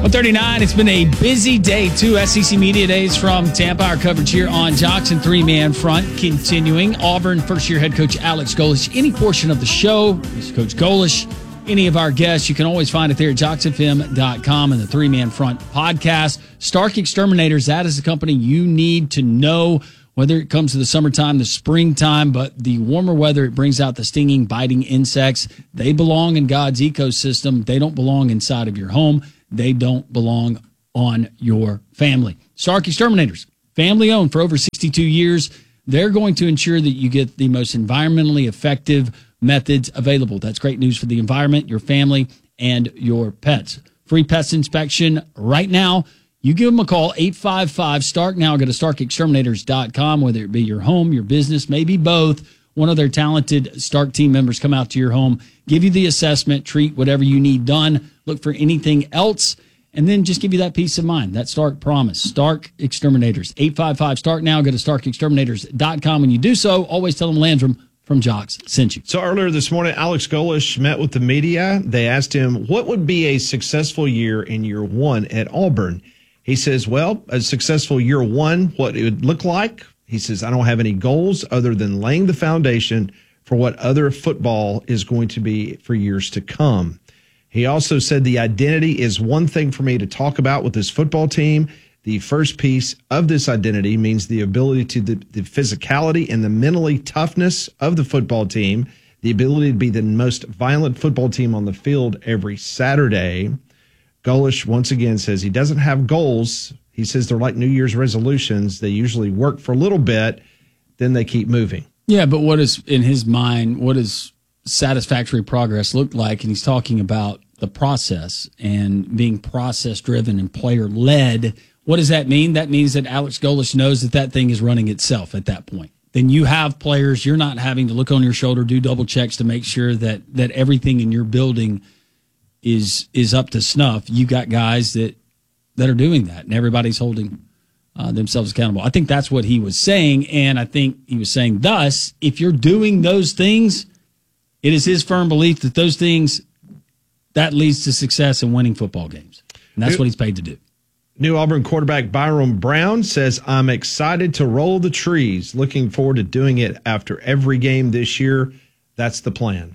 139. It's been a busy day. 2 SEC Media Days from Tampa. Our coverage here on Jocks and Three-Man Front continuing. Auburn first-year head coach Alex Golesh. Any portion of the show, this is Coach Golesh. Any of our guests, you can always find it there at JocksFM.com and the Three-Man Front podcast. Stark Exterminators, that is the company you need to know, whether it comes to the summertime, the springtime, but the warmer weather, it brings out the stinging, biting insects. They belong in God's ecosystem. They don't belong inside of your home. They don't belong on your family. Stark Exterminators, family owned for over 62 years. They're going to ensure that you get the most environmentally effective methods available. That's great news for the environment, your family, and your pets. Free pest inspection right now. You give them a call, 855-STARK now. Go to StarkExterminators.com, whether it be your home, your business, maybe both. One of their talented Stark team members come out to your home, give you the assessment, treat whatever you need done, look for anything else, and then just give you that peace of mind, that Stark promise. Stark Exterminators, 855-STARK now. Go to StarkExterminators.com. When you do so, always tell them Landrum from Jocks sent you. So earlier this morning, Alex Golesh met with the media. They asked him, what would be a successful year in year one at Auburn? He says, well, a successful year one, what it would look like. He says, I don't have any goals other than laying the foundation for what other football is going to be for years to come. He also said the identity is one thing for me to talk about with this football team. The first piece of this identity means the ability to the physicality and the mentally toughness of the football team, the ability to be the most violent football team on the field every Saturday. Golesh once again says he doesn't have goals. He says they're like New Year's resolutions. They usually work for a little bit, then they keep moving. Yeah, but what is, in his mind, what does satisfactory progress look like? And he's talking about the process and being process-driven and player-led. What does that mean? That means that Alex Golesh knows that that thing is running itself at that point. Then you have players, you're not having to look on your shoulder, do double checks to make sure that everything in your building is up to snuff. You got guys that are doing that, and everybody's holding themselves accountable. I think that's what he was saying, and I think he was saying, thus, if you're doing those things, it is his firm belief that those things, that leads to success in winning football games. And that's what he's paid to do. New Auburn quarterback Byron Brown says, I'm excited to roll the trees. Looking forward to doing it after every game this year. That's the plan.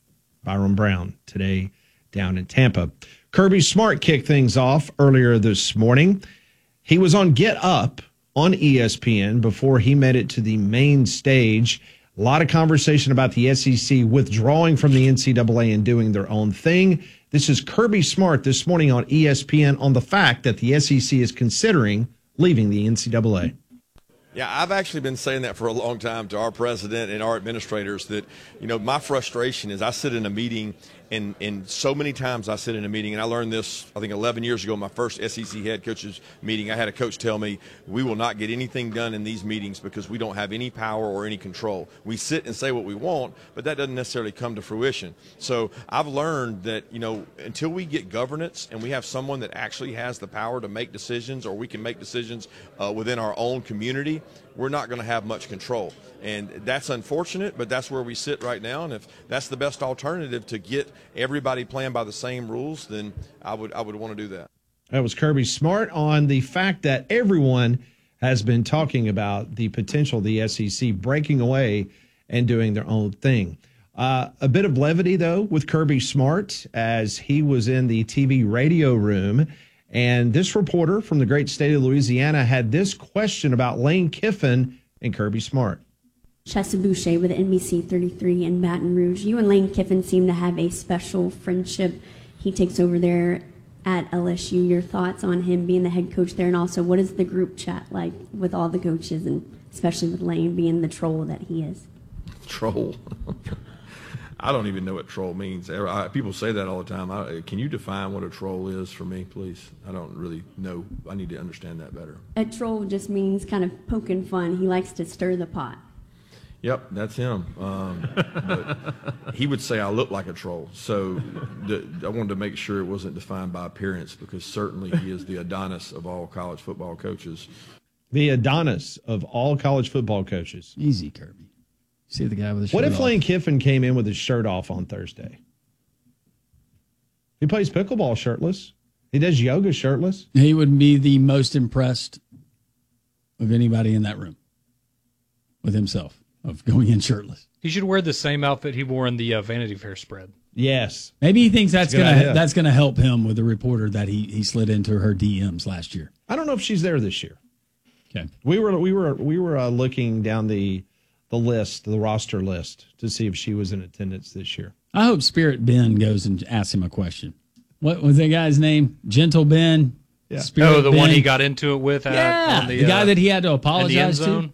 Byron Brown today down in Tampa. Kirby Smart kicked things off earlier this morning. He was on Get Up on ESPN before he made it to the main stage. A lot of conversation about the SEC withdrawing from the NCAA and doing their own thing. This is Kirby Smart this morning on ESPN on the fact that the SEC is considering leaving the NCAA. Yeah, I've actually been saying that for a long time to our president and our administrators that, my frustration is I sit in a meeting and so many times I sit in a meeting, and I learned this, I think 11 years ago, my first SEC head coaches meeting. I had a coach tell me, we will not get anything done in these meetings because we don't have any power or any control. We sit and say what we want, but that doesn't necessarily come to fruition. So I've learned that, until we get governance and we have someone that actually has the power to make decisions, or we can make decisions within our own community, we're not going to have much control. And that's unfortunate, but that's where we sit right now. And if that's the best alternative to get everybody playing by the same rules, then I would want to do that. That was Kirby Smart on the fact that everyone has been talking about the potential of the SEC breaking away and doing their own thing. A bit of levity, though, with Kirby Smart as he was in the TV radio room. And this reporter from the great state of Louisiana had this question about Lane Kiffin and Kirby Smart. Chesa Boucher with NBC 33 in Baton Rouge. You and Lane Kiffin seem to have a special friendship. He takes over there at LSU. Your thoughts on him being the head coach there, and also what is the group chat like with all the coaches, and especially with Lane being the troll that he is? Troll? I don't even know what troll means. People say that all the time. Can you define what a troll is for me, please? I don't really know. I need to understand that better. A troll just means kind of poking fun. He likes to stir the pot. Yep, that's him. But he would say I look like a troll. So I wanted to make sure it wasn't defined by appearance, because certainly he is the Adonis of all college football coaches. The Adonis of all college football coaches. Easy, Kirby. See the guy with the shirt What if off. Lane Kiffin came in with his shirt off on Thursday? He plays pickleball shirtless. He does yoga shirtless. He would be the most impressed of anybody in that room with himself, of going in shirtless. He should wear the same outfit he wore in the Vanity Fair spread. Yes. Maybe he thinks that's a good idea. gonna help him with the reporter that he slid into her DMs last year. I don't know if she's there this year. Okay. We were looking down the list, the roster list, to see if she was in attendance this year. I hope Spirit Ben goes and asks him a question. What was that guy's name? Gentle Ben? Yeah. Spirit the Ben? one he got into it with. Yeah, on the guy that he had to in the apologize end zone. to.